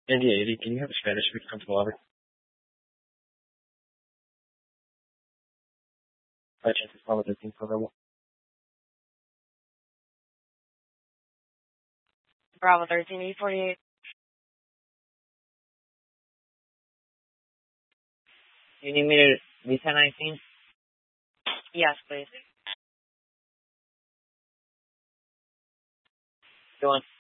India 80, can you have a Spanish speaker come to the lobby? By chance, it's probably 13 for available. Bravo 13, E48. You need me to visa 19? Yes, please. Go on.